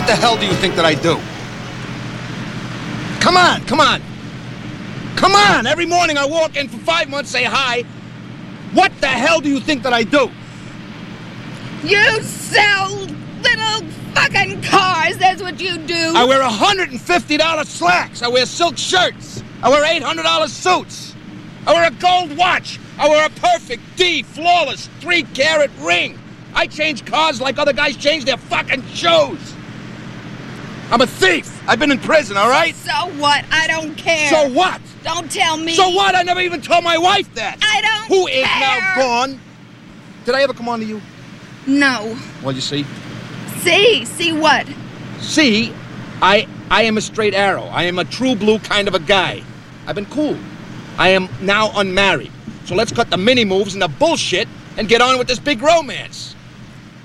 What the hell do you think that I do? Come on, come on. Come on! Every morning I walk in for 5 months, say hi. What the hell do you think that I do? You sell little fucking cars, that's what you do. I wear $150 slacks. I wear silk shirts. I wear $800 suits. I wear a gold watch. I wear a perfect D, flawless, 3-carat ring. I change cars like other guys change their fucking shoes. I'm a thief. I've been in prison, all right? So what? I don't care. So what? Don't tell me. So what? I never even told my wife that. I don't Who is care. now gone. Did I ever come on to you? No. Well, you see. See what? See, I am a straight arrow. I am a true blue kind of a guy. I've been cool. I am now unmarried. So let's cut the mini moves and the bullshit and get on with this big romance.